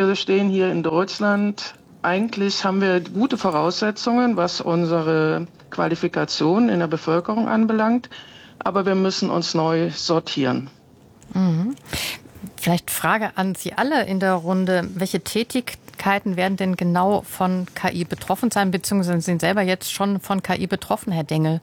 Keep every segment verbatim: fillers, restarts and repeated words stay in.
wir stehen hier in Deutschland. Eigentlich haben wir gute Voraussetzungen, was unsere Qualifikation in der Bevölkerung anbelangt. Aber wir müssen uns neu sortieren. Mhm. Vielleicht Frage an Sie alle in der Runde. Welche Tätigkeiten werden denn genau von K I betroffen sein, beziehungsweise sind selber jetzt schon von K I betroffen, Herr Dengel?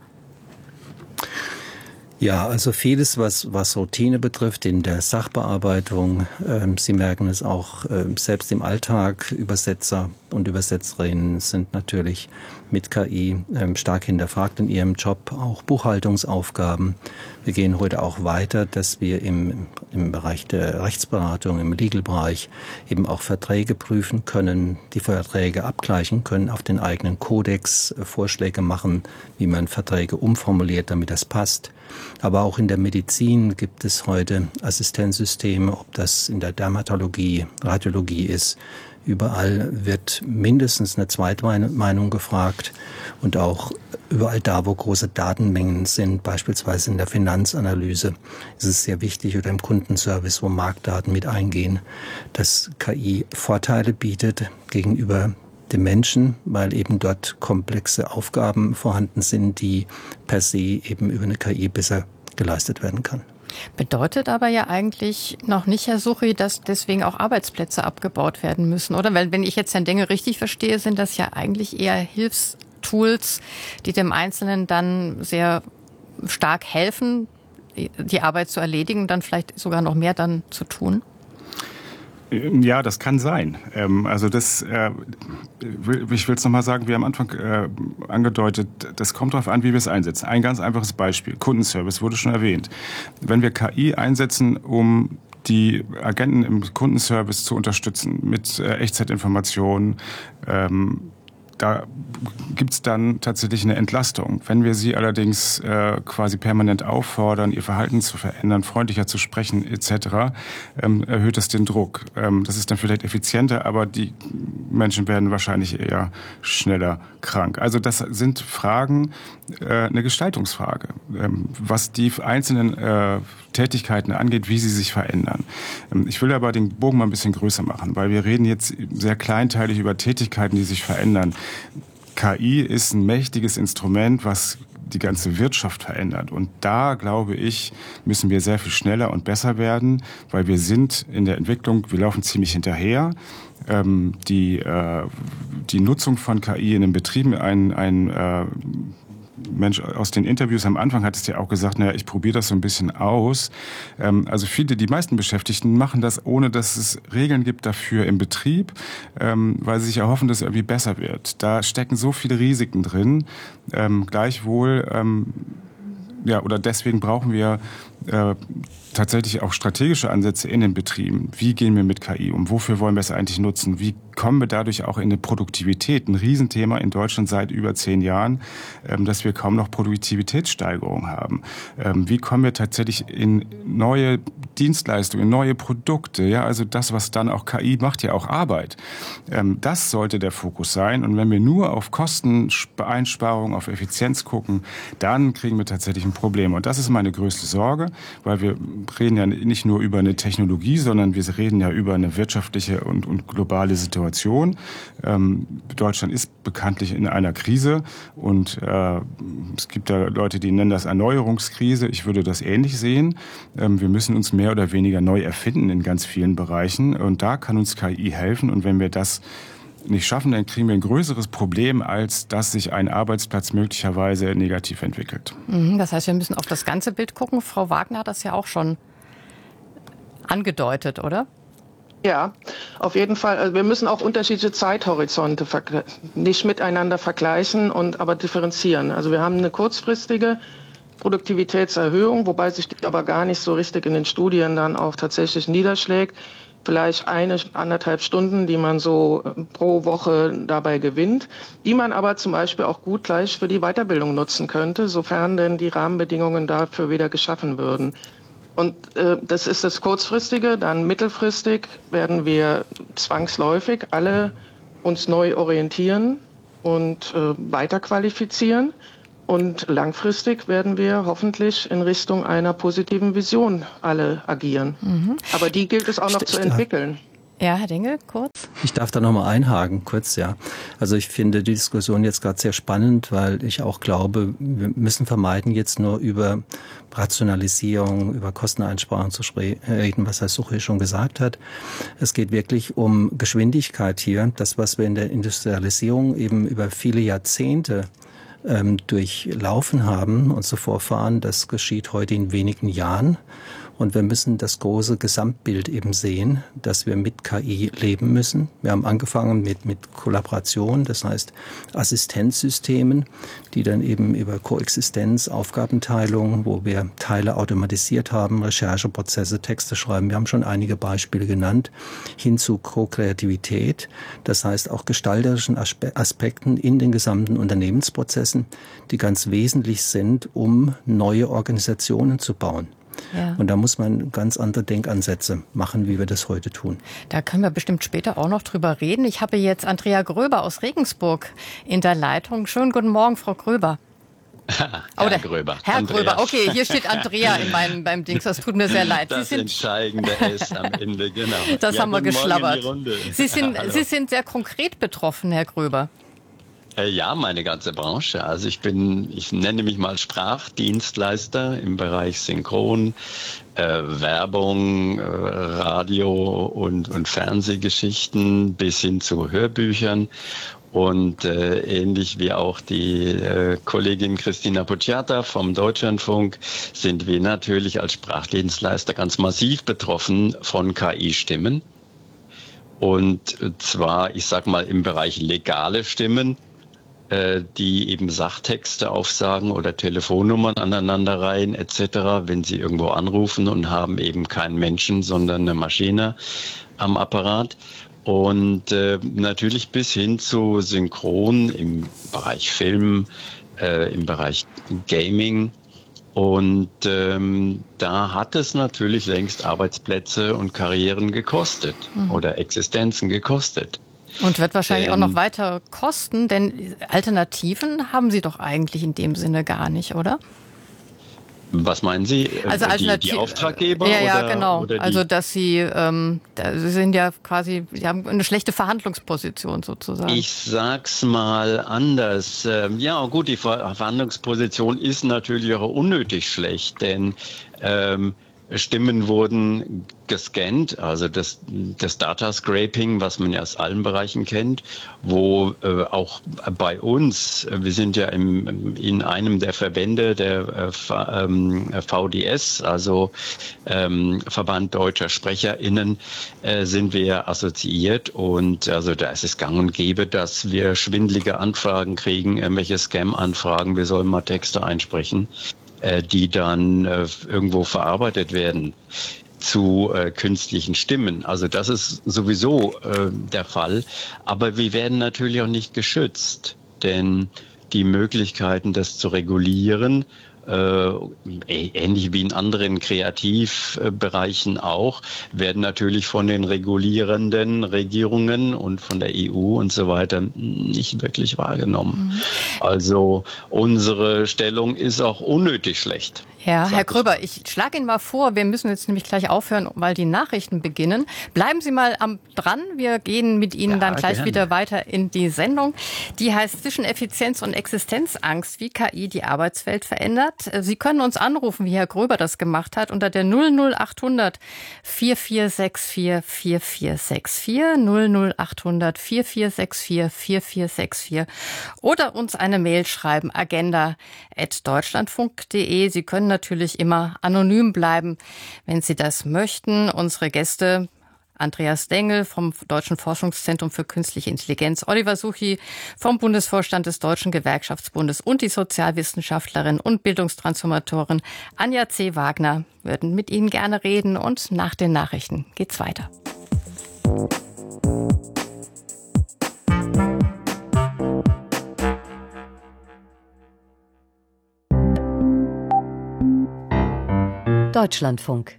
Ja, also vieles, was, was Routine betrifft in der Sachbearbeitung. Ähm, Sie merken es auch äh, selbst im Alltag. Übersetzer und Übersetzerinnen sind natürlich mit K I ähm, stark hinterfragt in ihrem Job. Auch Buchhaltungsaufgaben. Wir gehen heute auch weiter, dass wir im, im Bereich der Rechtsberatung, im Legal-Bereich eben auch Verträge prüfen können, die Verträge abgleichen können, auf den eigenen Kodex äh, Vorschläge machen, wie man Verträge umformuliert, damit das passt. Aber auch in der Medizin gibt es heute Assistenzsysteme, ob das in der Dermatologie, Radiologie ist. Überall wird mindestens eine Zweitmeinung gefragt und auch überall da, wo große Datenmengen sind, beispielsweise in der Finanzanalyse, ist es sehr wichtig oder im Kundenservice, wo Marktdaten mit eingehen, dass K I Vorteile bietet gegenüber dem Menschen, weil eben dort komplexe Aufgaben vorhanden sind, die per se eben über eine K I besser geleistet werden kann. Bedeutet aber ja eigentlich noch nicht, Herr Suchy, dass deswegen auch Arbeitsplätze abgebaut werden müssen, oder? Weil wenn ich jetzt Herrn Dengel richtig verstehe, sind das ja eigentlich eher Hilfstools, die dem Einzelnen dann sehr stark helfen, die Arbeit zu erledigen und dann vielleicht sogar noch mehr dann zu tun. Ja, das kann sein. Also das, ich will es nochmal sagen, wie am Anfang angedeutet, das kommt darauf an, wie wir es einsetzen. Ein ganz einfaches Beispiel, Kundenservice wurde schon erwähnt. Wenn wir K I einsetzen, um die Agenten im Kundenservice zu unterstützen mit Echtzeitinformationen, da gibt es dann tatsächlich eine Entlastung. Wenn wir sie allerdings äh, quasi permanent auffordern, ihr Verhalten zu verändern, freundlicher zu sprechen et cetera, ähm, erhöht das den Druck. Ähm, das ist dann vielleicht effizienter, aber die Menschen werden wahrscheinlich eher schneller krank. Also das sind Fragen, äh, eine Gestaltungsfrage, ähm, was die einzelnen äh, Tätigkeiten angeht, wie sie sich verändern. Ähm, ich will aber den Bogen mal ein bisschen größer machen, weil wir reden jetzt sehr kleinteilig über Tätigkeiten, die sich verändern. K I ist ein mächtiges Instrument, was die ganze Wirtschaft verändert. Und da, glaube ich, müssen wir sehr viel schneller und besser werden, weil wir sind in der Entwicklung, wir laufen ziemlich hinterher. Ähm, die, äh, die Nutzung von K I in den Betrieben, ein, ein äh, Mensch aus den Interviews am Anfang hat es ja auch gesagt, naja, ich probiere das so ein bisschen aus. Ähm, also viele, die meisten Beschäftigten machen das, ohne dass es Regeln gibt dafür im Betrieb, ähm, weil sie sich erhoffen, dass es irgendwie besser wird. Da stecken so viele Risiken drin. Ähm, gleichwohl, ähm, ja, oder deswegen brauchen wir äh, tatsächlich auch strategische Ansätze in den Betrieben. Wie gehen wir mit K I um? Wofür wollen wir es eigentlich nutzen? Wie kommen wir dadurch auch in eine Produktivität? Ein Riesenthema in Deutschland seit über zehn Jahren, ähm, dass wir kaum noch Produktivitätssteigerung haben. Ähm, wie kommen wir tatsächlich in neue Dienstleistungen, in neue Produkte? Ja, also das, was dann auch K I macht, ja auch Arbeit. Ähm, das sollte der Fokus sein. Und wenn wir nur auf Kosteneinsparung, auf Effizienz gucken, dann kriegen wir tatsächlich ein Problem. Und das ist meine größte Sorge, weil wir reden ja nicht nur über eine Technologie, sondern wir reden ja über eine wirtschaftliche und, und globale Situation. Ähm, Deutschland ist bekanntlich in einer Krise und äh, es gibt da Leute, die nennen das Erneuerungskrise. Ich würde das ähnlich sehen. Ähm, wir müssen uns mehr oder weniger neu erfinden in ganz vielen Bereichen und da kann uns K I helfen und wenn wir das nicht schaffen, dann kriegen wir ein größeres Problem, als dass sich ein Arbeitsplatz möglicherweise negativ entwickelt. Das heißt, wir müssen auf das ganze Bild gucken. Frau Wagner hat das ja auch schon angedeutet, oder? Ja, auf jeden Fall. Also wir müssen auch unterschiedliche Zeithorizonte nicht miteinander vergleichen, und aber differenzieren. Also wir haben eine kurzfristige Produktivitätserhöhung, wobei sich die aber gar nicht so richtig in den Studien dann auch tatsächlich niederschlägt. Vielleicht eine, anderthalb Stunden, die man so pro Woche dabei gewinnt, die man aber zum Beispiel auch gut gleich für die Weiterbildung nutzen könnte, sofern denn die Rahmenbedingungen dafür wieder geschaffen würden. Und äh, das ist das Kurzfristige. Dann mittelfristig werden wir zwangsläufig alle uns neu orientieren und äh, weiterqualifizieren. Und langfristig werden wir hoffentlich in Richtung einer positiven Vision alle agieren. Mhm. Aber die gilt es auch noch zu entwickeln. Ja, Herr Dengel, kurz. Ich darf da nochmal einhaken, kurz, ja. Also ich finde die Diskussion jetzt gerade sehr spannend, weil ich auch glaube, wir müssen vermeiden, jetzt nur über Rationalisierung, über Kosteneinsparung zu reden, was Herr Suchy schon gesagt hat. Es geht wirklich um Geschwindigkeit hier. Das, was wir in der Industrialisierung eben über viele Jahrzehnte ähm, durchlaufen haben und so vorfahren, das geschieht heute in wenigen Jahren. Und wir müssen das große Gesamtbild eben sehen, dass wir mit K I leben müssen. Wir haben angefangen mit, mit Kollaboration, das heißt Assistenzsystemen, die dann eben über Koexistenz, Aufgabenteilung, wo wir Teile automatisiert haben, Rechercheprozesse, Texte schreiben. Wir haben schon einige Beispiele genannt, hin zu Co-Kreativität, das heißt auch gestalterischen Aspekten in den gesamten Unternehmensprozessen, die ganz wesentlich sind, um neue Organisationen zu bauen. Ja. Und da muss man ganz andere Denkansätze machen, wie wir das heute tun. Da können wir bestimmt später auch noch drüber reden. Ich habe jetzt Andrea Gröber aus Regensburg in der Leitung. Schönen guten Morgen, Frau Gröber. Herr oh, der, Gröber. Herr Andreas. Gröber, okay, hier steht Andrea in meinem beim Dings. Das tut mir sehr leid. Das Sie sind, entscheidende S am Ende, genau. Das ja, haben wir geschlabbert. Sie sind, ja, Sie sind sehr konkret betroffen, Herr Gröber. Ja, meine ganze Branche. Also ich bin, ich nenne mich mal Sprachdienstleister im Bereich Synchron, äh, Werbung, äh, Radio und, und Fernsehgeschichten bis hin zu Hörbüchern. Und äh, ähnlich wie auch die äh, Kollegin Christina Pucciata vom Deutschlandfunk sind wir natürlich als Sprachdienstleister ganz massiv betroffen von K I-Stimmen. Und zwar, ich sag mal, im Bereich legale Stimmen, die eben Sachtexte aufsagen oder Telefonnummern aneinanderreihen et cetera, wenn sie irgendwo anrufen und haben eben keinen Menschen, sondern eine Maschine am Apparat. Und äh, natürlich bis hin zu Synchron im Bereich Film, äh, im Bereich Gaming. Und ähm, da hat es natürlich längst Arbeitsplätze und Karrieren gekostet mhm. oder Existenzen gekostet. Und wird wahrscheinlich ähm, auch noch weiter kosten, denn Alternativen haben Sie doch eigentlich in dem Sinne gar nicht, oder? Was meinen Sie? Also die, die Auftraggeber? Ja, ja, oder, genau. Oder also dass Sie, ähm, da, Sie sind ja quasi, Sie haben eine schlechte Verhandlungsposition sozusagen. Ich sag's mal anders. Ja, gut, die Verhandlungsposition ist natürlich auch unnötig schlecht, denn ähm, Stimmen wurden gescannt, also das, das Data Scraping, was man ja aus allen Bereichen kennt, wo äh, auch bei uns, wir sind ja im, in einem der Verbände der äh, ähm, V D S, also ähm, Verband Deutscher SprecherInnen, äh, sind wir assoziiert und also da ist es gang und gäbe, dass wir schwindelige Anfragen kriegen, irgendwelche Scam-Anfragen, wir sollen mal Texte einsprechen, die dann äh, irgendwo verarbeitet werden zu äh, künstlichen Stimmen. Also das ist sowieso äh, der Fall. Aber wir werden natürlich auch nicht geschützt, denn die Möglichkeiten, das zu regulieren, äh, ähnlich wie in anderen Kreativbereichen auch, werden natürlich von den regulierenden Regierungen und von der E U und so weiter nicht wirklich wahrgenommen. Mhm. Also unsere Stellung ist auch unnötig schlecht. Ja, Herr Gröber, ich schlage Ihnen mal vor, wir müssen jetzt nämlich gleich aufhören, weil die Nachrichten beginnen. Bleiben Sie mal am dran. Wir gehen mit Ihnen ja, dann gleich gerne. wieder weiter in die Sendung. Die heißt Zwischen Effizienz und Existenzangst, wie K I die Arbeitswelt verändert. Sie können uns anrufen, wie Herr Gröber das gemacht hat, unter der null null acht hundert vier vier sechs vier vier vier sechs vier, null null acht hundert vier vier sechs vier vier vier sechs vier oder uns eine Mail schreiben, agenda at deutschlandfunk punkt de. Sie können natürlich immer anonym bleiben, wenn Sie das möchten. Unsere Gäste: Andreas Dengel vom Deutschen Forschungszentrum für Künstliche Intelligenz, Oliver Suchy vom Bundesvorstand des Deutschen Gewerkschaftsbundes und die Sozialwissenschaftlerin und Bildungstransformatorin Anja C. Wagner würden mit Ihnen gerne reden. Und nach den Nachrichten geht's weiter. Deutschlandfunk.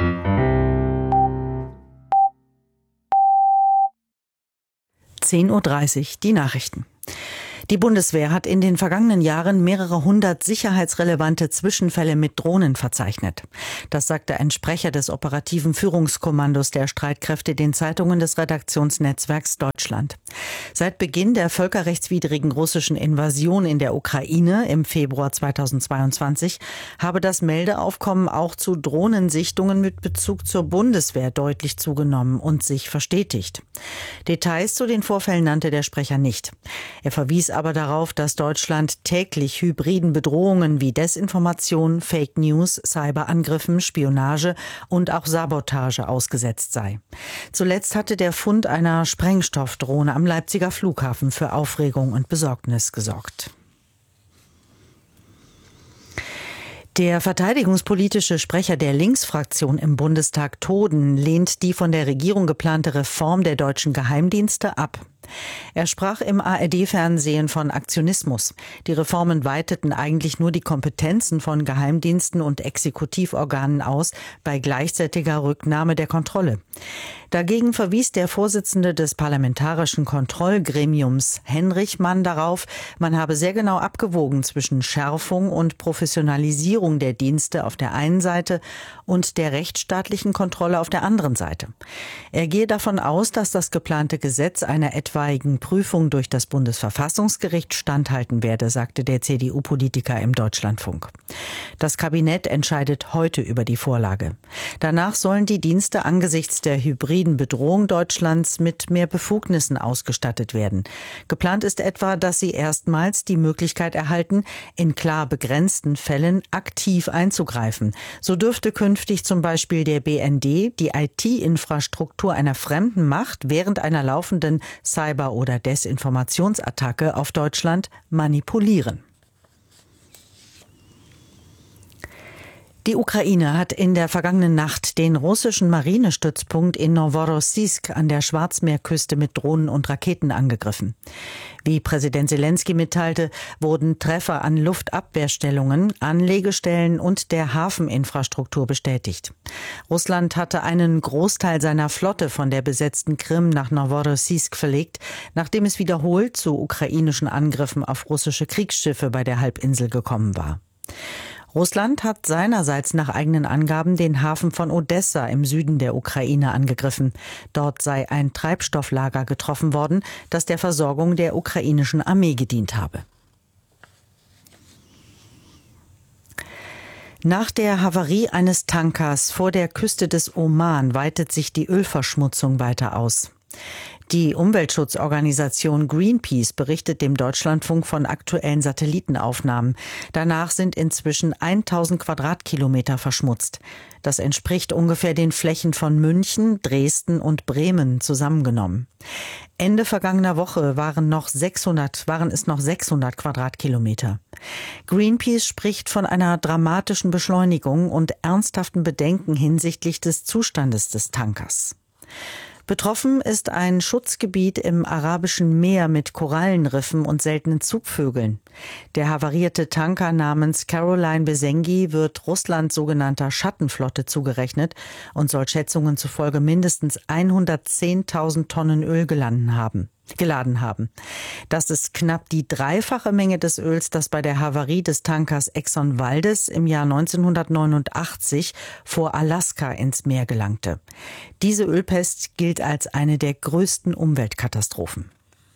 zehn Uhr dreißig, die Nachrichten. Die Bundeswehr hat in den vergangenen Jahren mehrere hundert sicherheitsrelevante Zwischenfälle mit Drohnen verzeichnet. Das sagte ein Sprecher des operativen Führungskommandos der Streitkräfte den Zeitungen des Redaktionsnetzwerks Deutschland. Seit Beginn der völkerrechtswidrigen russischen Invasion in der Ukraine im Februar zweitausendzweiundzwanzig habe das Meldeaufkommen auch zu Drohnensichtungen mit Bezug zur Bundeswehr deutlich zugenommen und sich verstetigt. Details zu den Vorfällen nannte der Sprecher nicht. Er verwies aber darauf, dass Deutschland täglich hybriden Bedrohungen wie Desinformation, Fake News, Cyberangriffen, Spionage und auch Sabotage ausgesetzt sei. Zuletzt hatte der Fund einer Sprengstoffdrohne am Leipziger Flughafen für Aufregung und Besorgnis gesorgt. Der verteidigungspolitische Sprecher der Linksfraktion im Bundestag, Toden, lehnt die von der Regierung geplante Reform der deutschen Geheimdienste ab. Er sprach im A R D-Fernsehen von Aktionismus. Die Reformen weiteten eigentlich nur die Kompetenzen von Geheimdiensten und Exekutivorganen aus, bei gleichzeitiger Rücknahme der Kontrolle. Dagegen verwies der Vorsitzende des Parlamentarischen Kontrollgremiums, Henrich Mann, darauf, man habe sehr genau abgewogen zwischen Schärfung und Professionalisierung der Dienste auf der einen Seite und der rechtsstaatlichen Kontrolle auf der anderen Seite. Er gehe davon aus, dass das geplante Gesetz einer etwaigen Prüfung durch das Bundesverfassungsgericht standhalten werde, sagte der C D U-Politiker im Deutschlandfunk. Das Kabinett entscheidet heute über die Vorlage. Danach sollen die Dienste angesichts der hybriden Bedrohung Deutschlands mit mehr Befugnissen ausgestattet werden. Geplant ist etwa, dass sie erstmals die Möglichkeit erhalten, in klar begrenzten Fällen aktiv einzugreifen. So dürfte künftig zum Beispiel der B N D die I T-Infrastruktur einer fremden Macht während einer laufenden Cyber- oder Desinformationsattacke auf Deutschland manipulieren. Die Ukraine hat in der vergangenen Nacht den russischen Marinestützpunkt in Noworossiysk an der Schwarzmeerküste mit Drohnen und Raketen angegriffen. Wie Präsident Selenskyj mitteilte, wurden Treffer an Luftabwehrstellungen, Anlegestellen und der Hafeninfrastruktur bestätigt. Russland hatte einen Großteil seiner Flotte von der besetzten Krim nach Noworossiysk verlegt, nachdem es wiederholt zu ukrainischen Angriffen auf russische Kriegsschiffe bei der Halbinsel gekommen war. Russland hat seinerseits nach eigenen Angaben den Hafen von Odessa im Süden der Ukraine angegriffen. Dort sei ein Treibstofflager getroffen worden, das der Versorgung der ukrainischen Armee gedient habe. Nach der Havarie eines Tankers vor der Küste des Oman weitet sich die Ölverschmutzung weiter aus. Die Umweltschutzorganisation Greenpeace berichtet dem Deutschlandfunk von aktuellen Satellitenaufnahmen. Danach sind inzwischen tausend Quadratkilometer verschmutzt. Das entspricht ungefähr den Flächen von München, Dresden und Bremen zusammengenommen. Ende vergangener Woche waren noch sechshundert, waren es noch sechshundert Quadratkilometer. Greenpeace spricht von einer dramatischen Beschleunigung und ernsthaften Bedenken hinsichtlich des Zustandes des Tankers. Betroffen ist ein Schutzgebiet im Arabischen Meer mit Korallenriffen und seltenen Zugvögeln. Der havarierte Tanker namens Caroline Besengi wird Russlands sogenannter Schattenflotte zugerechnet und soll Schätzungen zufolge mindestens hundertzehntausend Tonnen Öl geladen haben. geladen haben. Das ist knapp die dreifache Menge des Öls, das bei der Havarie des Tankers Exxon Valdez im Jahr neunzehnhundertneunundachtzig vor Alaska ins Meer gelangte. Diese Ölpest gilt als eine der größten Umweltkatastrophen.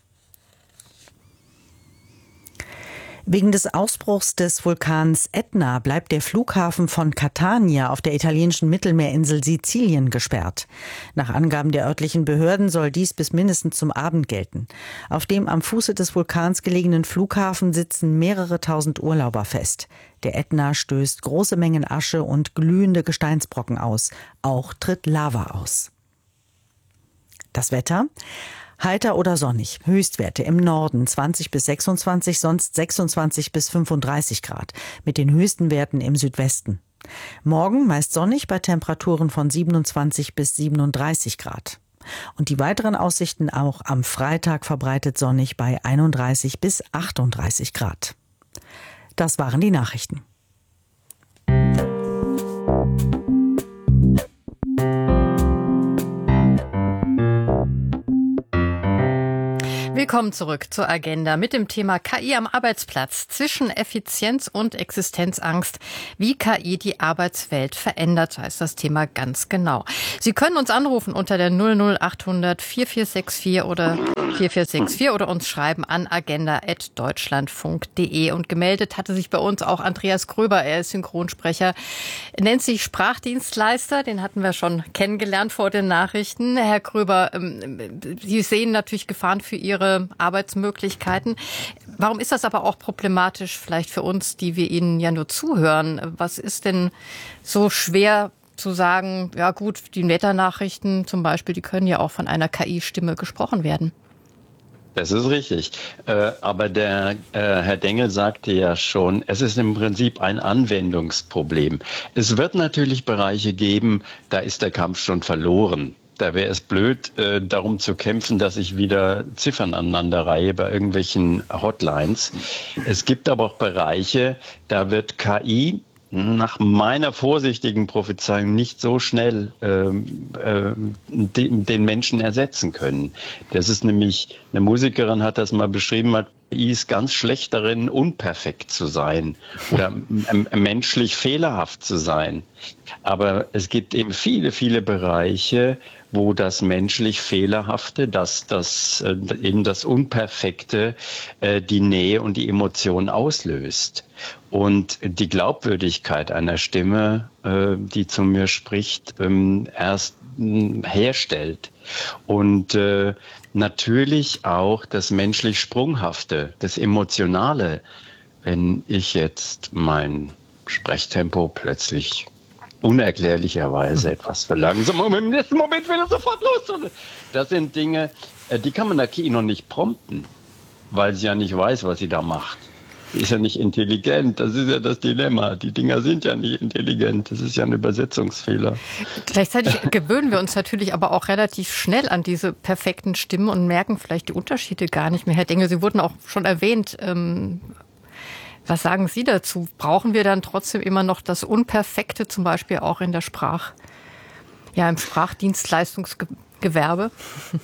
Wegen des Ausbruchs des Vulkans Ätna bleibt der Flughafen von Catania auf der italienischen Mittelmeerinsel Sizilien gesperrt. Nach Angaben der örtlichen Behörden soll dies bis mindestens zum Abend gelten. Auf dem am Fuße des Vulkans gelegenen Flughafen sitzen mehrere tausend Urlauber fest. Der Ätna stößt große Mengen Asche und glühende Gesteinsbrocken aus. Auch tritt Lava aus. Das Wetter? Heiter oder sonnig. Höchstwerte im Norden zwanzig bis sechsundzwanzig, sonst sechsundzwanzig bis fünfunddreißig Grad. Mit den höchsten Werten im Südwesten. Morgen meist sonnig bei Temperaturen von siebenundzwanzig bis siebenunddreißig Grad. Und die weiteren Aussichten auch am Freitag verbreitet sonnig bei einunddreißig bis achtunddreißig Grad. Das waren die Nachrichten. Willkommen zurück zur Agenda mit dem Thema K I am Arbeitsplatz. Zwischen Effizienz und Existenzangst. Wie K I die Arbeitswelt verändert, heißt das Thema ganz genau. Sie können uns anrufen unter der null null achthundert vierundvierzig sechsundvierzig oder vierundvierzig vierundvierzig oder uns schreiben an agenda at deutschlandfunk punkt de. Und gemeldet hatte sich bei uns auch Andreas Gröber. Er ist Synchronsprecher, nennt sich Sprachdienstleister. Den hatten wir schon kennengelernt vor den Nachrichten. Herr Gröber, Sie sehen natürlich Gefahren für Ihre Arbeitsmöglichkeiten. Warum ist das aber auch problematisch vielleicht für uns, die wir Ihnen ja nur zuhören? Was ist denn so schwer zu sagen, ja gut, die Wetternachrichten zum Beispiel, die können ja auch von einer K I-Stimme gesprochen werden? Das ist richtig. Aber der Herr Dengel sagte ja schon, es ist im Prinzip ein Anwendungsproblem. Es wird natürlich Bereiche geben, da ist der Kampf schon verloren. Da wäre es blöd, äh, darum zu kämpfen, dass ich wieder Ziffern aneinander reihe bei irgendwelchen Hotlines. Es gibt aber auch Bereiche, da wird K I nach meiner vorsichtigen Prophezeiung nicht so schnell ähm, äh, den, den Menschen ersetzen können. Das ist nämlich, eine Musikerin hat das mal beschrieben, hat, K I ist ganz schlecht darin, unperfekt zu sein oder äh, menschlich fehlerhaft zu sein. Aber es gibt eben viele, viele Bereiche, wo das menschlich Fehlerhafte, das, das, äh, eben das Unperfekte, äh, die Nähe und die Emotion auslöst. Und die Glaubwürdigkeit einer Stimme, äh, die zu mir spricht, ähm, erst äh, herstellt. Und äh, natürlich auch das menschlich Sprunghafte, das Emotionale. Wenn ich jetzt mein Sprechtempo plötzlich unerklärlicherweise etwas verlangsamen und im nächsten Moment wieder sofort los. Das sind Dinge, die kann man der K I noch nicht prompten, weil sie ja nicht weiß, was sie da macht. Sie ist ja nicht intelligent, das ist ja das Dilemma. Die Dinger sind ja nicht intelligent, das ist ja ein Übersetzungsfehler. Gleichzeitig gewöhnen wir uns natürlich aber auch relativ schnell an diese perfekten Stimmen und merken vielleicht die Unterschiede gar nicht mehr. Herr Dengel, Sie wurden auch schon erwähnt. Ähm, Was sagen Sie dazu? Brauchen wir dann trotzdem immer noch das Unperfekte, zum Beispiel auch in der Sprach, ja, im Sprachdienstleistungsgewerbe?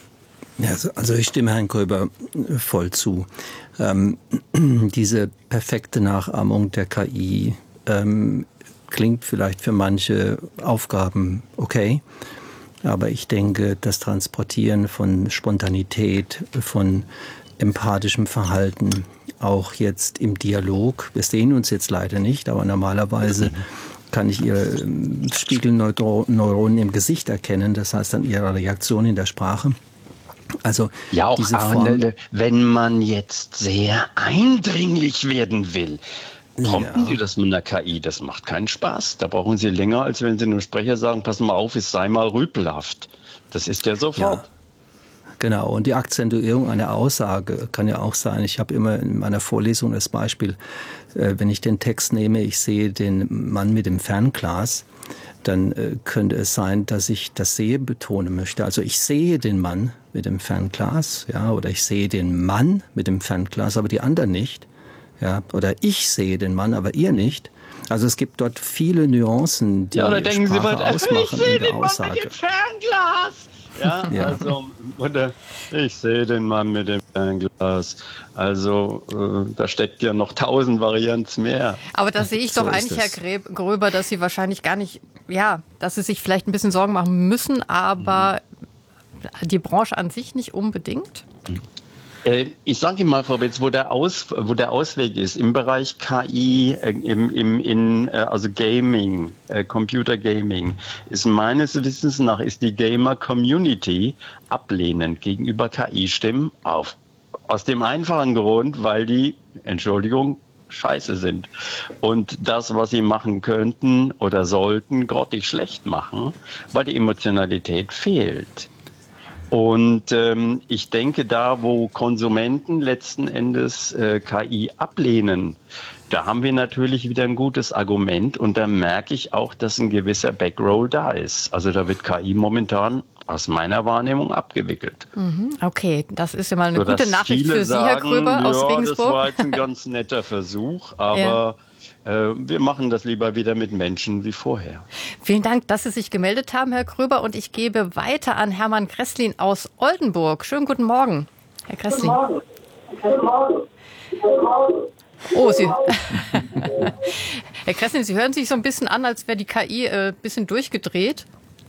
Ja, also ich stimme Herrn Gröber voll zu. Ähm, diese perfekte Nachahmung der K I ähm, klingt vielleicht für manche Aufgaben okay, aber ich denke, das Transportieren von Spontanität, von empathischem Verhalten, auch jetzt im Dialog. Wir sehen uns jetzt leider nicht, aber normalerweise kann ich Ihre Spiegelneuronen im Gesicht erkennen, das heißt an Ihrer Reaktion in der Sprache. Also ja, auch diese Form, Form, wenn man jetzt sehr eindringlich werden will, prompten ja. Sie das mit einer K I, das macht keinen Spaß. Da brauchen Sie länger, als wenn Sie einem Sprecher sagen, pass mal auf, es sei mal rüpelhaft. Das ist ja sofort. Ja. Genau, und die Akzentuierung einer Aussage kann ja auch sein. Ich habe immer in meiner Vorlesung das Beispiel, äh, wenn ich den Text nehme, ich sehe den Mann mit dem Fernglas, dann äh, könnte es sein, dass ich das Sehe betonen möchte. Also ich sehe den Mann mit dem Fernglas, ja, oder ich sehe den Mann mit dem Fernglas, aber die anderen nicht, ja, oder ich sehe den Mann, aber ihr nicht. Also es gibt dort viele Nuancen, die ja, oder denken Sprache Sie mal, ausmachen ich sehe in der den Mann Aussage. mit dem Fernglas. Ja, ja, also, oder ich sehe den Mann mit dem Fernglas. Also, äh, da steckt ja noch tausend Varianten mehr. Aber da sehe ich So doch ist eigentlich, es. Herr Gröber, dass Sie wahrscheinlich gar nicht, ja, dass Sie sich vielleicht ein bisschen Sorgen machen müssen, aber mhm. die Branche an sich nicht unbedingt? Mhm. Ich sage Ihnen mal, Frau Betz, wo der, Aus, wo der Ausweg ist. Im Bereich K I, äh, im, im, in, äh, also Gaming, äh, Computer Gaming, ist meines Wissens nach ist die Gamer-Community ablehnend gegenüber K I-Stimmen auf. Aus dem einfachen Grund, weil die, Entschuldigung, scheiße sind. Und das, was sie machen könnten oder sollten, grottig schlecht machen, weil die Emotionalität fehlt. Und ähm, ich denke, da, wo Konsumenten letzten Endes äh, K I ablehnen, da haben wir natürlich wieder ein gutes Argument. Und da merke ich auch, dass ein gewisser Backroll da ist. Also da wird K I momentan aus meiner Wahrnehmung abgewickelt. Okay, das ist ja mal eine So, gute Nachricht für Sie, sagen, Herr Gröber aus ja, Regensburg. Das war jetzt ein ganz netter Versuch, aber ja. äh, wir machen das lieber wieder mit Menschen wie vorher. Vielen Dank, dass Sie sich gemeldet haben, Herr Gröber. Und ich gebe weiter an Hermann Gresslin aus Oldenburg. Schönen guten Morgen. Herr Kressling. Oh, Sie. Herr Kressling, Sie hören sich so ein bisschen an, als wäre die K I ein äh, bisschen durchgedreht.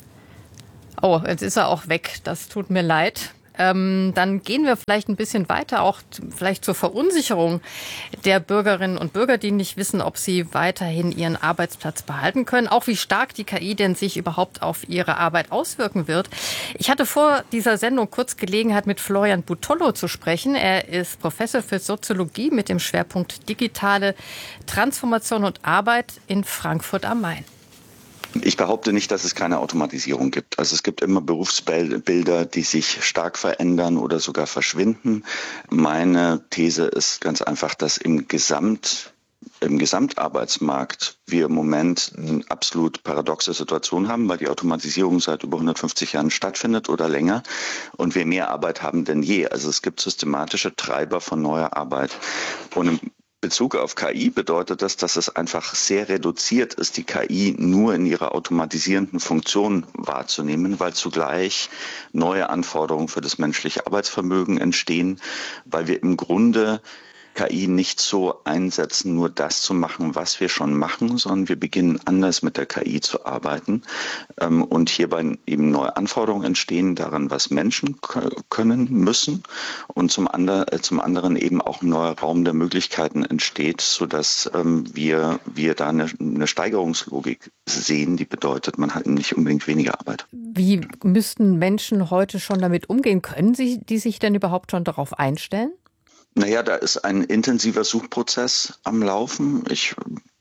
Oh, jetzt ist er auch weg. Das tut mir leid. Ähm, dann gehen wir vielleicht ein bisschen weiter, auch vielleicht zur Verunsicherung der Bürgerinnen und Bürger, die nicht wissen, ob sie weiterhin ihren Arbeitsplatz behalten können, auch wie stark die K I denn sich überhaupt auf ihre Arbeit auswirken wird. Ich hatte vor dieser Sendung kurz Gelegenheit, mit Florian Butollo zu sprechen. Er ist Professor für Soziologie mit dem Schwerpunkt digitale Transformation und Arbeit in Frankfurt am Main. Ich behaupte nicht, dass es keine Automatisierung gibt. Also es gibt immer Berufsbilder, die sich stark verändern oder sogar verschwinden. Meine These ist ganz einfach, dass im Gesamt im Gesamtarbeitsmarkt wir im Moment eine absolut paradoxe Situation haben, weil die Automatisierung seit über hundertfünfzig Jahren stattfindet oder länger und wir mehr Arbeit haben denn je. Also es gibt systematische Treiber von neuer Arbeit. Und im Bezug auf K I bedeutet das, dass es einfach sehr reduziert ist, die K I nur in ihrer automatisierenden Funktion wahrzunehmen, weil zugleich neue Anforderungen für das menschliche Arbeitsvermögen entstehen, weil wir im Grunde K I nicht so einsetzen, nur das zu machen, was wir schon machen, sondern wir beginnen anders mit der K I zu arbeiten ähm, und hierbei eben neue Anforderungen entstehen daran, was Menschen k- können müssen und zum, ander, äh, zum anderen eben auch ein neuer Raum der Möglichkeiten entsteht, sodass ähm, wir, wir da eine, eine Steigerungslogik sehen, die bedeutet, man hat nicht unbedingt weniger Arbeit. Wie müssten Menschen heute schon damit umgehen? Können sie die sich denn überhaupt schon darauf einstellen? Naja, da ist ein intensiver Suchprozess am Laufen. Ich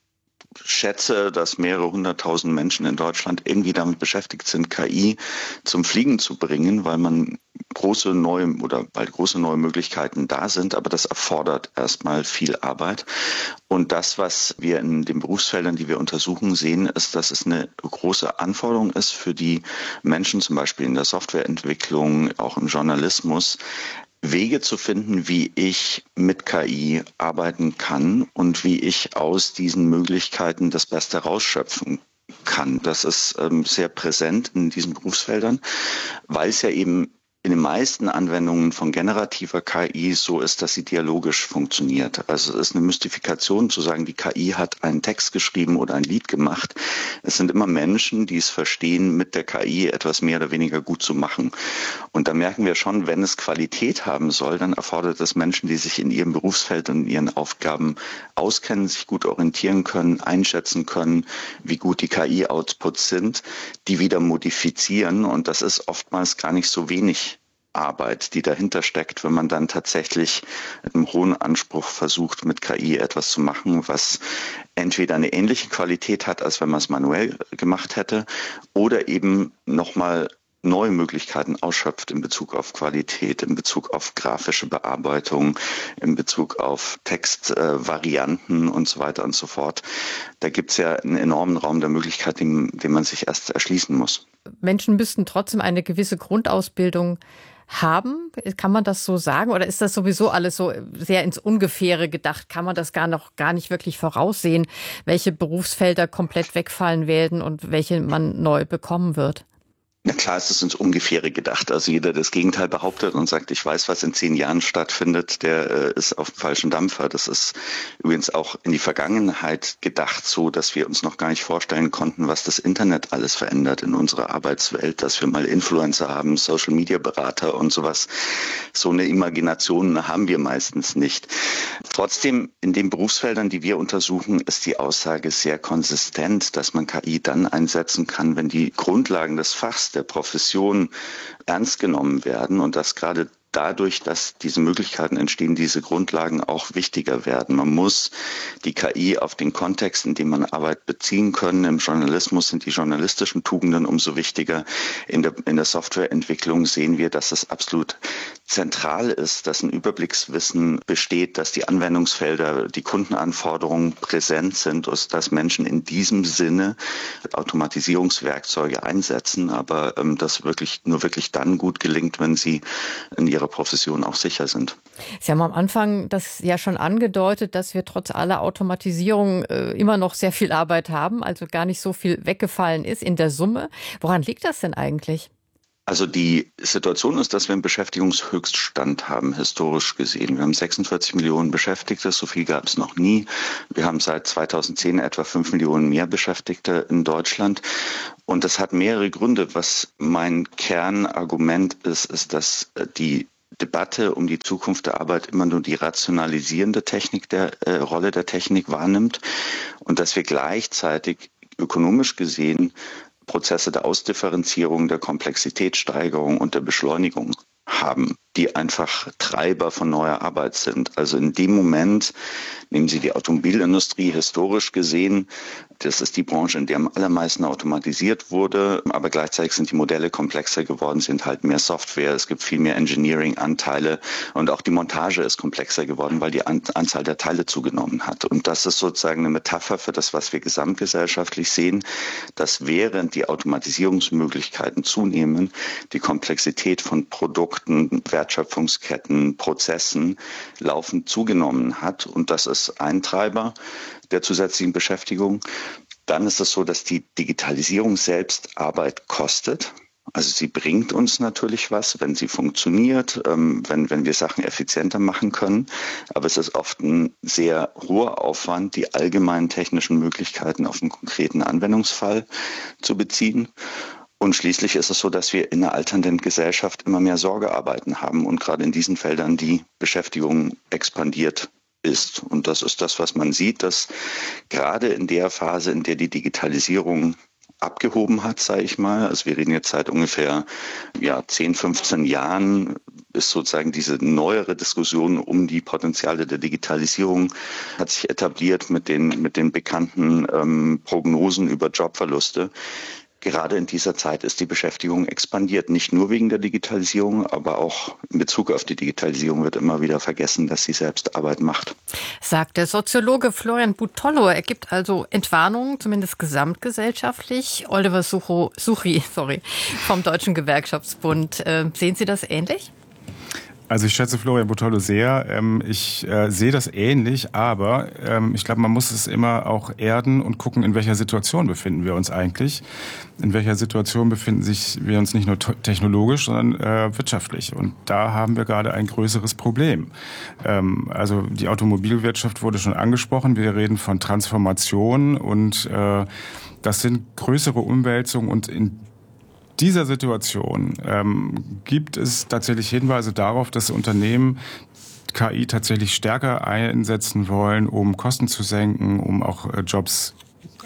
schätze, dass mehrere hunderttausend Menschen in Deutschland irgendwie damit beschäftigt sind, K I zum Fliegen zu bringen, weil man große neue oder weil große neue Möglichkeiten da sind. Aber das erfordert erstmal viel Arbeit. Und das, was wir in den Berufsfeldern, die wir untersuchen, sehen, ist, dass es eine große Anforderung ist für die Menschen, zum Beispiel in der Softwareentwicklung, auch im Journalismus, Wege zu finden, wie ich mit K I arbeiten kann und wie ich aus diesen Möglichkeiten das Beste rausschöpfen kann. Das ist ähm, sehr präsent in diesen Berufsfeldern, weil es ja eben in den meisten Anwendungen von generativer K I so ist, dass sie dialogisch funktioniert. Also es ist eine Mystifikation zu sagen, die K I hat einen Text geschrieben oder ein Lied gemacht. Es sind immer Menschen, die es verstehen, mit der K I etwas mehr oder weniger gut zu machen. Und da merken wir schon, wenn es Qualität haben soll, dann erfordert es Menschen, die sich in ihrem Berufsfeld und in ihren Aufgaben auskennen, sich gut orientieren können, einschätzen können, wie gut die K I-Outputs sind, die wieder modifizieren. Und das ist oftmals gar nicht so wenig Arbeit, die dahinter steckt, wenn man dann tatsächlich mit einem hohen Anspruch versucht, mit K I etwas zu machen, was entweder eine ähnliche Qualität hat, als wenn man es manuell gemacht hätte, oder eben nochmal neue Möglichkeiten ausschöpft in Bezug auf Qualität, in Bezug auf grafische Bearbeitung, in Bezug auf Textvarianten äh, und so weiter und so fort. Da gibt es ja einen enormen Raum der Möglichkeiten, den, den man sich erst erschließen muss. Menschen müssten trotzdem eine gewisse Grundausbildung haben? Kann man das so sagen? Oder ist das sowieso alles so sehr ins Ungefähre gedacht? Kann man das gar noch gar nicht wirklich voraussehen, welche Berufsfelder komplett wegfallen werden und welche man neu bekommen wird? Na klar, es ist ins Ungefähre gedacht. Also jeder, der das Gegenteil behauptet und sagt, ich weiß, was in zehn Jahren stattfindet, der äh, ist auf dem falschen Dampfer. Das ist übrigens auch in die Vergangenheit gedacht, so dass wir uns noch gar nicht vorstellen konnten, was das Internet alles verändert in unserer Arbeitswelt, dass wir mal Influencer haben, Social-Media-Berater und sowas. So eine Imagination haben wir meistens nicht. Trotzdem, in den Berufsfeldern, die wir untersuchen, ist die Aussage sehr konsistent, dass man K I dann einsetzen kann, wenn die Grundlagen des Fachs, der Profession ernst genommen werden und dass gerade dadurch, dass diese Möglichkeiten entstehen, diese Grundlagen auch wichtiger werden. Man muss die K I auf den Kontext, in dem man Arbeit beziehen können. Im Journalismus sind die journalistischen Tugenden umso wichtiger. In der, in der Softwareentwicklung sehen wir, dass es absolut zentral ist, dass ein Überblickswissen besteht, dass die Anwendungsfelder, die Kundenanforderungen präsent sind, dass Menschen in diesem Sinne Automatisierungswerkzeuge einsetzen, aber ähm, das wirklich nur wirklich dann gut gelingt, wenn sie in ihrer Profession auch sicher sind. Sie haben am Anfang das ja schon angedeutet, dass wir trotz aller Automatisierung äh, immer noch sehr viel Arbeit haben, also gar nicht so viel weggefallen ist in der Summe. Woran liegt das denn eigentlich? Also die Situation ist, dass wir einen Beschäftigungshöchststand haben, historisch gesehen. Wir haben sechsundvierzig Millionen Beschäftigte, so viel gab es noch nie. Wir haben seit zweitausendzehn etwa fünf Millionen mehr Beschäftigte in Deutschland. Und das hat mehrere Gründe. Was mein Kernargument ist, ist, dass die Debatte um die Zukunft der Arbeit immer nur die rationalisierende Technik der äh, Rolle der Technik wahrnimmt und dass wir gleichzeitig ökonomisch gesehen Prozesse der Ausdifferenzierung, der Komplexitätssteigerung und der Beschleunigung haben, die einfach Treiber von neuer Arbeit sind. Also in dem Moment, nehmen Sie die Automobilindustrie historisch gesehen, das ist die Branche, in der am allermeisten automatisiert wurde, aber gleichzeitig sind die Modelle komplexer geworden, sind halt mehr Software, es gibt viel mehr Engineering-Anteile und auch die Montage ist komplexer geworden, weil die Anzahl der Teile zugenommen hat. Und das ist sozusagen eine Metapher für das, was wir gesamtgesellschaftlich sehen, dass während die Automatisierungsmöglichkeiten zunehmen, die Komplexität von Produkten, Wertschöpfungsketten, Prozessen laufend zugenommen hat. Und das ist ein Treiber der zusätzlichen Beschäftigung. Dann ist es so, dass die Digitalisierung selbst Arbeit kostet. Also sie bringt uns natürlich was, wenn sie funktioniert, wenn, wenn wir Sachen effizienter machen können. Aber es ist oft ein sehr hoher Aufwand, die allgemeinen technischen Möglichkeiten auf einen konkreten Anwendungsfall zu beziehen. Und schließlich ist es so, dass wir in einer alternden Gesellschaft immer mehr Sorgearbeiten haben und gerade in diesen Feldern die Beschäftigung expandiert ist. Und das ist das, was man sieht, dass gerade in der Phase, in der die Digitalisierung abgehoben hat, sage ich mal, also wir reden jetzt seit ungefähr ja, zehn, fünfzehn Jahren, ist sozusagen diese neuere Diskussion um die Potenziale der Digitalisierung hat sich etabliert mit den, mit den bekannten ähm, Prognosen über Jobverluste. Gerade in dieser Zeit ist die Beschäftigung expandiert, nicht nur wegen der Digitalisierung, aber auch in Bezug auf die Digitalisierung wird immer wieder vergessen, dass sie selbst Arbeit macht. Sagt der Soziologe Florian Butollo. Er gibt also Entwarnungen, zumindest gesamtgesellschaftlich. Oliver Sucho, Suchi sorry, vom Deutschen Gewerkschaftsbund. Äh, sehen Sie das ähnlich? Also ich schätze Florian Butollo sehr. Ich äh, sehe das ähnlich, aber ähm, ich glaube, man muss es immer auch erden und gucken, in welcher Situation befinden wir uns eigentlich. In welcher Situation befinden sich wir uns nicht nur technologisch, sondern äh, wirtschaftlich. Und da haben wir gerade ein größeres Problem. Ähm, also die Automobilwirtschaft wurde schon angesprochen. Wir reden von Transformation und äh, das sind größere Umwälzungen und in dieser Situation ähm, gibt es tatsächlich Hinweise darauf, dass Unternehmen K I tatsächlich stärker einsetzen wollen, um Kosten zu senken, um auch äh, Jobs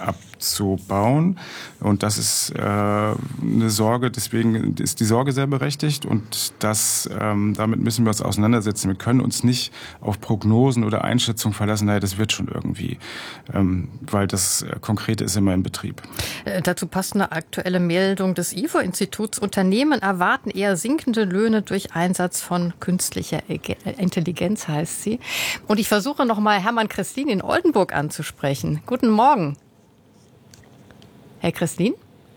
abzubauen. Und das ist äh, eine Sorge, deswegen ist die Sorge sehr berechtigt und das, ähm, damit müssen wir uns auseinandersetzen. Wir können uns nicht auf Prognosen oder Einschätzungen verlassen, naja, das wird schon irgendwie, ähm, weil das äh, Konkrete ist immer im Betrieb. Äh, dazu passt eine aktuelle Meldung des I F O-Instituts. Unternehmen erwarten eher sinkende Löhne durch Einsatz von künstlicher Intelligenz, heißt sie. Und ich versuche nochmal Hermann Kreslin in Oldenburg anzusprechen. Guten Morgen. Herr Kreslin?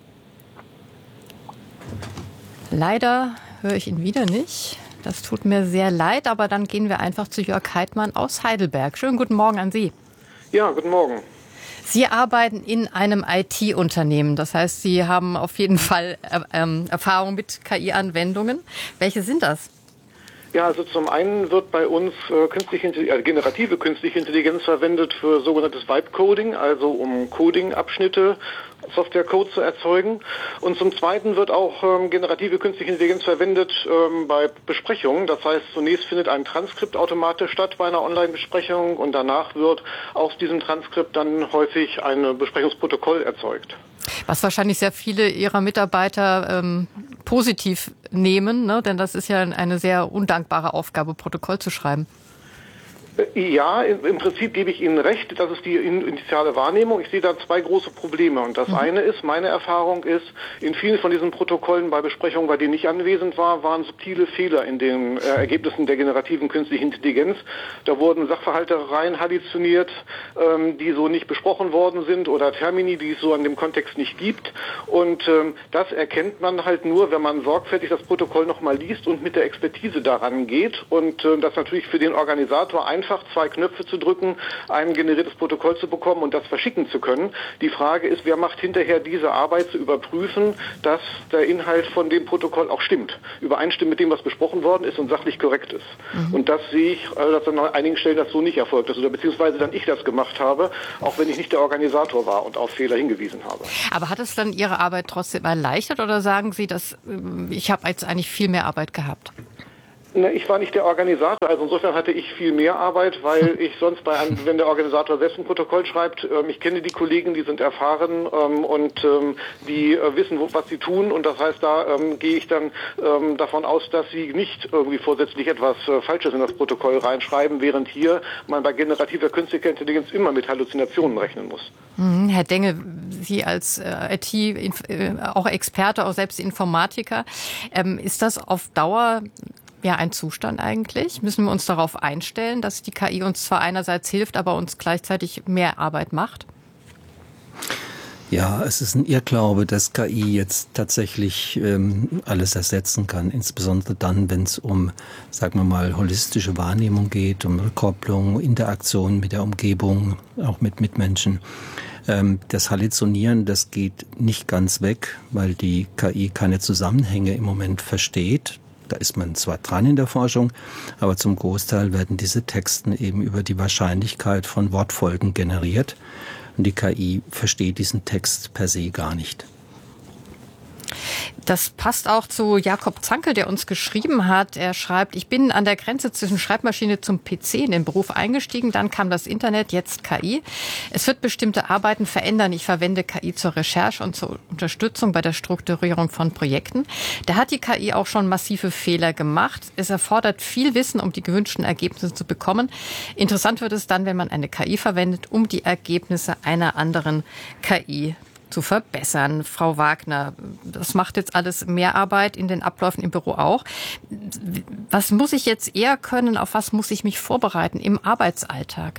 Leider höre ich ihn wieder nicht. Das tut mir sehr leid, aber dann gehen wir einfach zu Jörg Heidmann aus Heidelberg. Schönen guten Morgen an Sie. Ja, guten Morgen. Sie arbeiten in einem I T-Unternehmen. Das heißt, Sie haben auf jeden Fall ähm, Erfahrung mit K I-Anwendungen. Welche sind das? Ja, also zum einen wird bei uns äh, künstliche, äh, generative künstliche Intelligenz verwendet für sogenanntes Vibe-Coding, also um Coding-Abschnitte, Software-Code zu erzeugen. Und zum Zweiten wird auch ähm, generative künstliche Intelligenz verwendet ähm, bei Besprechungen. Das heißt, zunächst findet ein Transkript automatisch statt bei einer Online-Besprechung und danach wird aus diesem Transkript dann häufig ein Besprechungsprotokoll erzeugt. Was wahrscheinlich sehr viele Ihrer Mitarbeiter ähm, positiv nehmen, ne? Denn das ist ja eine sehr undankbare Aufgabe, Protokoll zu schreiben. Ja, im Prinzip gebe ich Ihnen recht, das ist die initiale Wahrnehmung. Ich sehe da zwei große Probleme. Und das mhm. eine ist, meine Erfahrung ist, in vielen von diesen Protokollen bei Besprechungen, bei denen ich anwesend war, waren subtile Fehler in den äh, Ergebnissen der generativen künstlichen Intelligenz. Da wurden Sachverhalte rein halluziniert, ähm, die so nicht besprochen worden sind oder Termini, die es so an dem Kontext nicht gibt. Und ähm, das erkennt man halt nur, wenn man sorgfältig das Protokoll nochmal liest und mit der Expertise daran geht. Und äh, das natürlich für den Organisator ein einfach, zwei Knöpfe zu drücken, ein generiertes Protokoll zu bekommen und das verschicken zu können. Die Frage ist, wer macht hinterher diese Arbeit zu überprüfen, dass der Inhalt von dem Protokoll auch stimmt, übereinstimmt mit dem, was besprochen worden ist und sachlich korrekt ist. Mhm. Und das sehe ich, dass an einigen Stellen das so nicht erfolgt ist oder beziehungsweise dann ich das gemacht habe, auch wenn ich nicht der Organisator war und auf Fehler hingewiesen habe. Aber hat es dann Ihre Arbeit trotzdem erleichtert oder sagen Sie, dass ich habe jetzt eigentlich viel mehr Arbeit gehabt? Ich war nicht der Organisator, also insofern hatte ich viel mehr Arbeit, weil ich sonst bei einem, wenn der Organisator selbst ein Protokoll schreibt, ähm, ich kenne die Kollegen, die sind erfahren ähm, und ähm, die äh, wissen, wo, was sie tun und das heißt, da ähm, gehe ich dann ähm, davon aus, dass sie nicht irgendwie vorsätzlich etwas äh, Falsches in das Protokoll reinschreiben, während hier man bei generativer künstlicher Intelligenz immer mit Halluzinationen rechnen muss. Mhm, Herr Dengel, Sie als äh, I T, äh, auch Experte, auch selbst Informatiker, ähm, ist das auf Dauer ja ein Zustand eigentlich? Müssen wir uns darauf einstellen, dass die K I uns zwar einerseits hilft, aber uns gleichzeitig mehr Arbeit macht? Ja, es ist ein Irrglaube, dass K I jetzt tatsächlich ähm, alles ersetzen kann. Insbesondere dann, wenn es um, sagen wir mal, holistische Wahrnehmung geht, um Rückkopplung, Interaktion mit der Umgebung, auch mit Mitmenschen. Ähm, das Halluzinieren, das geht nicht ganz weg, weil die K I keine Zusammenhänge im Moment versteht. Da ist man zwar dran in der Forschung, aber zum Großteil werden diese Texten eben über die Wahrscheinlichkeit von Wortfolgen generiert. Und die K I versteht diesen Text per se gar nicht. Das passt auch zu Jakob Zankel, der uns geschrieben hat. Er schreibt, ich bin an der Grenze zwischen Schreibmaschine zum P C in den Beruf eingestiegen. Dann kam das Internet, jetzt K I. Es wird bestimmte Arbeiten verändern. Ich verwende K I zur Recherche und zur Unterstützung bei der Strukturierung von Projekten. Da hat die K I auch schon massive Fehler gemacht. Es erfordert viel Wissen, um die gewünschten Ergebnisse zu bekommen. Interessant wird es dann, wenn man eine K I verwendet, um die Ergebnisse einer anderen K I zu verbessern. Frau Wagner, das macht jetzt alles mehr Arbeit in den Abläufen im Büro auch. Was muss ich jetzt eher können? Auf was muss ich mich vorbereiten im Arbeitsalltag?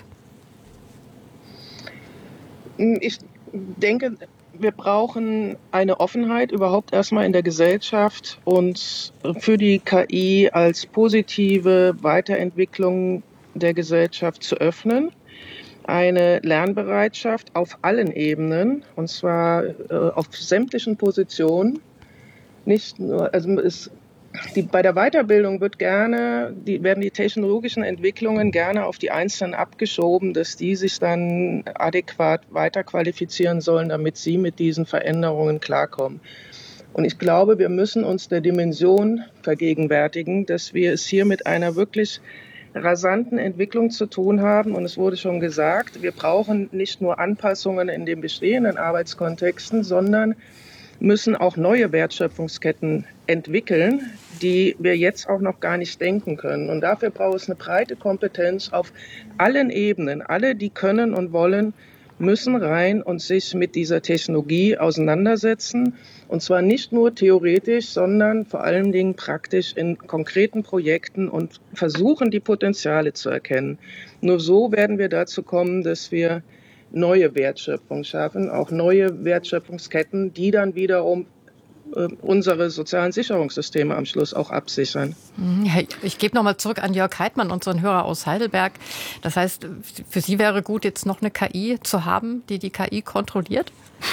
Ich denke, wir brauchen eine Offenheit überhaupt erstmal in der Gesellschaft und für die K I als positive Weiterentwicklung der Gesellschaft zu öffnen. Eine Lernbereitschaft auf allen Ebenen, und zwar äh, auf sämtlichen Positionen. Nicht nur, also es, die, bei der Weiterbildung wird gerne, die, werden die technologischen Entwicklungen gerne auf die Einzelnen abgeschoben, dass die sich dann adäquat weiterqualifizieren sollen, damit sie mit diesen Veränderungen klarkommen. Und ich glaube, wir müssen uns der Dimension vergegenwärtigen, dass wir es hier mit einer wirklich rasanten Entwicklung zu tun haben. Und es wurde schon gesagt, wir brauchen nicht nur Anpassungen in den bestehenden Arbeitskontexten, sondern müssen auch neue Wertschöpfungsketten entwickeln, die wir jetzt auch noch gar nicht denken können. Und dafür braucht es eine breite Kompetenz auf allen Ebenen. Alle, die können und wollen, müssen rein und sich mit dieser Technologie auseinandersetzen. Und zwar nicht nur theoretisch, sondern vor allen Dingen praktisch in konkreten Projekten und versuchen, die Potenziale zu erkennen. Nur so werden wir dazu kommen, dass wir neue Wertschöpfung schaffen, auch neue Wertschöpfungsketten, die dann wiederum äh, unsere sozialen Sicherungssysteme am Schluss auch absichern. Ich gebe nochmal zurück an Jörg Heidmann, unseren Hörer aus Heidelberg. Das heißt, für Sie wäre gut, jetzt noch eine K I zu haben, die die K I kontrolliert?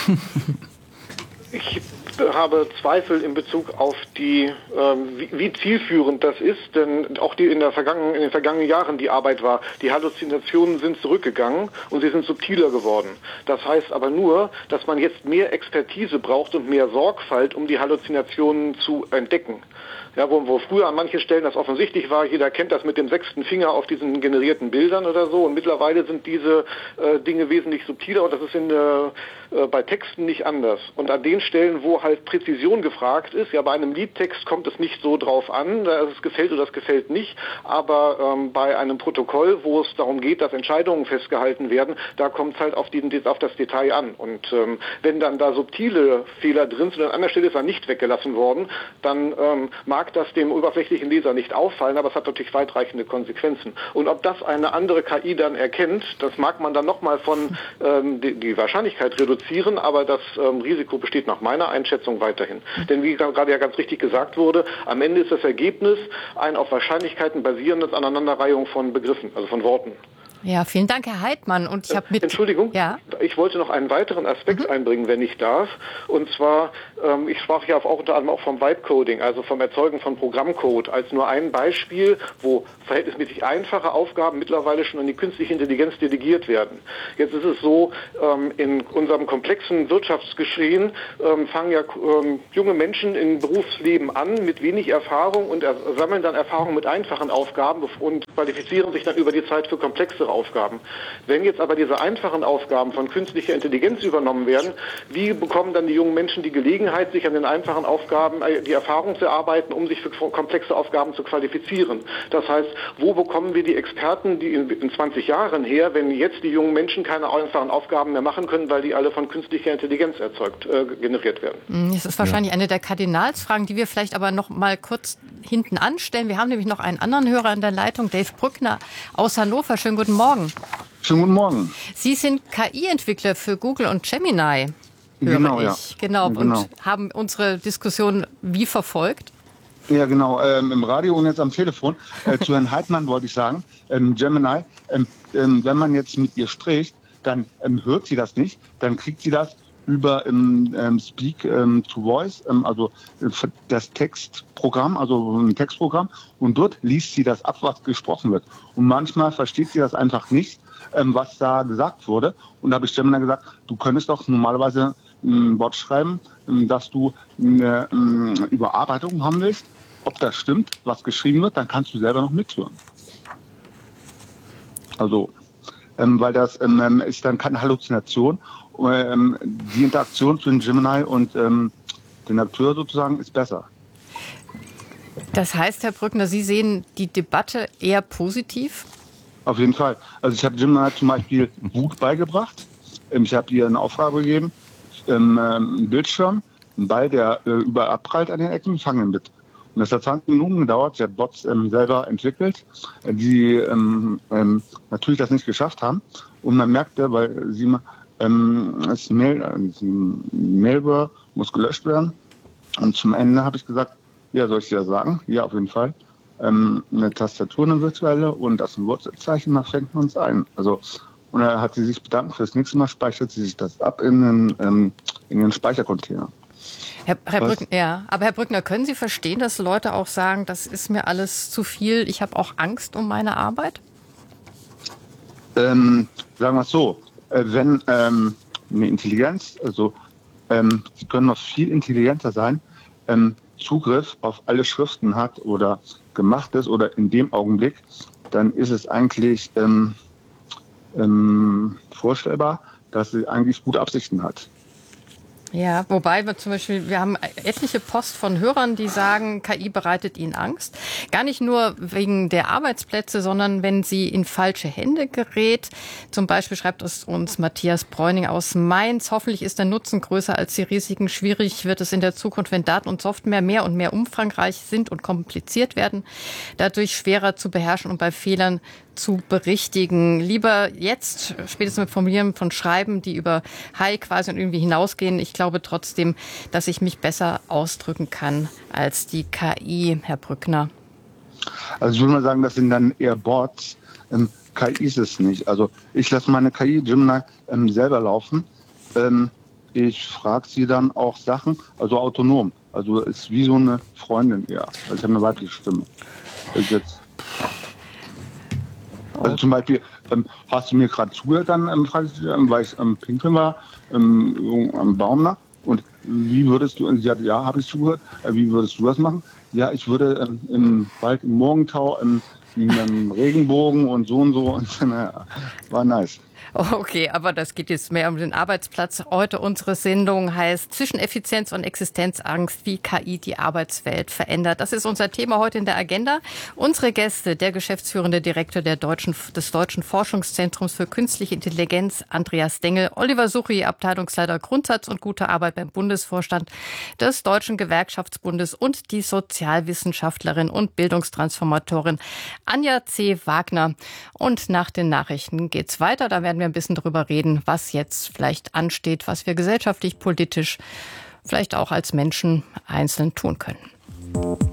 Ich habe Zweifel in Bezug auf die, ähm, wie, wie zielführend das ist, denn auch die in, der vergangenen, in den vergangenen Jahren die Arbeit war, die Halluzinationen sind zurückgegangen und sie sind subtiler geworden. Das heißt aber nur, dass man jetzt mehr Expertise braucht und mehr Sorgfalt, um die Halluzinationen zu entdecken. Ja, wo, wo früher an manchen Stellen das offensichtlich war, jeder kennt das mit dem sechsten Finger auf diesen generierten Bildern oder so, und mittlerweile sind diese äh, Dinge wesentlich subtiler und das ist in, äh, bei Texten nicht anders. Und an den Stellen, wo halt Präzision gefragt ist, ja, bei einem Liedtext kommt es nicht so drauf an, da es gefällt oder es gefällt nicht, aber ähm, bei einem Protokoll, wo es darum geht, dass Entscheidungen festgehalten werden, da kommt es halt auf, die, auf das Detail an. Und ähm, wenn dann da subtile Fehler drin sind und an anderer Stelle ist er nicht weggelassen worden, dann ähm, mag mag das dem oberflächlichen Leser nicht auffallen, aber es hat natürlich weitreichende Konsequenzen. Und ob das eine andere K I dann erkennt, das mag man dann nochmal von ähm, die, die Wahrscheinlichkeit reduzieren, aber das ähm, Risiko besteht nach meiner Einschätzung weiterhin. Denn wie gerade ja ganz richtig gesagt wurde, am Ende ist das Ergebnis ein auf Wahrscheinlichkeiten basierendes Aneinanderreihung von Begriffen, also von Worten. Ja, vielen Dank, Herr Heidmann. Und ich habe mit Entschuldigung, ja? ich wollte noch einen weiteren Aspekt mhm. einbringen, wenn ich darf. Und zwar, ähm, ich sprach ja auch unter anderem auch vom Vibe-Coding, also vom Erzeugen von Programmcode, als nur ein Beispiel, wo verhältnismäßig einfache Aufgaben mittlerweile schon an die künstliche Intelligenz delegiert werden. Jetzt ist es so, ähm, in unserem komplexen Wirtschaftsgeschehen ähm, fangen ja ähm, junge Menschen im Berufsleben an mit wenig Erfahrung und er sammeln dann Erfahrung mit einfachen Aufgaben und qualifizieren sich dann über die Zeit für komplexere Aufgaben. Wenn jetzt aber diese einfachen Aufgaben von künstlicher Intelligenz übernommen werden, wie bekommen dann die jungen Menschen die Gelegenheit, sich an den einfachen Aufgaben die Erfahrung zu erarbeiten, um sich für komplexe Aufgaben zu qualifizieren? Das heißt, wo bekommen wir die Experten, die in, in zwanzig Jahren her, wenn jetzt die jungen Menschen keine einfachen Aufgaben mehr machen können, weil die alle von künstlicher Intelligenz erzeugt, äh, generiert werden? Das ist wahrscheinlich ja. eine der Kardinalsfragen, die wir vielleicht aber noch mal kurz hinten anstellen. Wir haben nämlich noch einen anderen Hörer in der Leitung, Dave Brückner aus Hannover. Schönen guten Morgen. Schönen guten Morgen. Sie sind K I-Entwickler für Google und Gemini, höre genau, ich. Ja. Genau, genau. Und haben unsere Diskussion wie verfolgt? Ja, genau, ähm, im Radio und jetzt am Telefon. Äh, zu Herrn Heidmann wollte ich sagen, ähm, Gemini, ähm, ähm, wenn man jetzt mit ihr spricht, dann ähm, hört sie das nicht, dann kriegt sie das über ähm, ähm, Speak ähm, to Voice, ähm, also äh, das Textprogramm, also ein Textprogramm, und dort liest sie das ab, was gesprochen wird. Und manchmal versteht sie das einfach nicht, ähm, was da gesagt wurde. Und da habe ich Gemini gesagt, du könntest doch normalerweise ein Wort schreiben, ähm, dass du eine ähm, Überarbeitung haben willst. Ob das stimmt, was geschrieben wird, dann kannst du selber noch mithören. Also, ähm, weil das ähm, ist dann keine Halluzination. Ähm, die Interaktion zwischen Gemini und ähm, dem Akteur sozusagen ist besser. Das heißt, Herr Brückner, Sie sehen die Debatte eher positiv? Auf jeden Fall. Also ich habe Gemini zum Beispiel Wut beigebracht. Ähm, ich habe ihr eine Aufgabe gegeben, ähm, einen Bildschirm, einen Ball, der äh, überall abprallt an den Ecken, fangen mit. Und das hat zwanzig Minuten gedauert. Sie hat Bots ähm, selber entwickelt, die ähm, ähm, natürlich das nicht geschafft haben. Und man merkte, weil sie ähm, das Mail, äh, Mailware muss gelöscht werden. Und zum Ende habe ich gesagt, ja, soll ich dir das sagen? Ja, auf jeden Fall. Ähm, eine Tastatur, eine virtuelle und das ein Wurzelzeichen, da fängt man uns ein. Also, und da hat sie sich bedankt. Fürs nächste Mal speichert sie sich das ab in einen, ähm, in einen Speichercontainer. Herr, Herr Brückner, ja, aber Herr Brückner, können Sie verstehen, dass Leute auch sagen, das ist mir alles zu viel, ich habe auch Angst um meine Arbeit? Ähm, sagen wir es so, äh, wenn ähm, eine Intelligenz, also ähm, sie können noch viel intelligenter sein, ähm, Zugriff auf alle Schriften hat oder gemacht ist oder in dem Augenblick, dann ist es eigentlich ähm, ähm, vorstellbar, dass sie eigentlich gute Absichten hat. Ja, wobei wir zum Beispiel, wir haben etliche Post von Hörern, die sagen, K I bereitet ihnen Angst. Gar nicht nur wegen der Arbeitsplätze, sondern wenn sie in falsche Hände gerät. Zum Beispiel schreibt es uns Matthias Bräuning aus Mainz. Hoffentlich ist der Nutzen größer als die Risiken. Schwierig wird es in der Zukunft, wenn Daten und Software mehr und mehr umfangreich sind und kompliziert werden. Dadurch schwerer zu beherrschen und bei Fehlern zu berichtigen. Lieber jetzt, spätestens mit Formulieren von Schreiben, die über Hi quasi und irgendwie hinausgehen. Ich glaube trotzdem, dass ich mich besser ausdrücken kann als die K I, Herr Brückner. Also ich würde mal sagen, das sind dann eher Bots. Ähm, K I ist es nicht. Also ich lasse meine K I Gemini ähm, selber laufen. Ähm, ich frage sie dann auch Sachen, also autonom. Also es ist wie so eine Freundin eher. Also ich habe eine weibliche Stimme. Also jetzt Also zum Beispiel, ähm, hast du mir gerade zugehört, dann ähm, frage ich dich, ähm, weil ich am ähm, Pinkeln war, ähm, am Baum nach. Und wie würdest du, und sie hat, ja, habe ich zugehört, äh, wie würdest du das machen? Ja, ich würde ähm, im Wald, im Morgentau, ähm, in einem Regenbogen und so und so. Und naja, war nice. Okay, aber das geht jetzt mehr um den Arbeitsplatz. Heute unsere Sendung heißt Zwischen Effizienz und Existenzangst, wie K I die Arbeitswelt verändert. Das ist unser Thema heute in der Agenda. Unsere Gäste, der geschäftsführende Direktor der Deutschen, des Deutschen Forschungszentrums für Künstliche Intelligenz, Andreas Dengel, Oliver Suchy, Abteilungsleiter Grundsatz und gute Arbeit beim Bundesvorstand des Deutschen Gewerkschaftsbundes und die Sozialwissenschaftlerin und Bildungstransformatorin Anja C. Wagner. Und nach den Nachrichten geht's weiter. Da werden wir ein bisschen drüber reden, was jetzt vielleicht ansteht, was wir gesellschaftlich, politisch, vielleicht auch als Menschen einzeln tun können.